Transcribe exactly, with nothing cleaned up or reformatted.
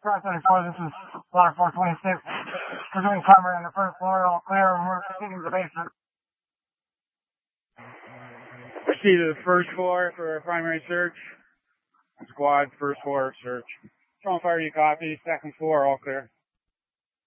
Squad thirty-four, this is Water four twenty-six. We're doing primary on the first floor, all clear, and we're proceeding to the basement. Proceed to the first floor for a primary search. Squad, first floor search. Strong fire, you copy. Second floor, all clear.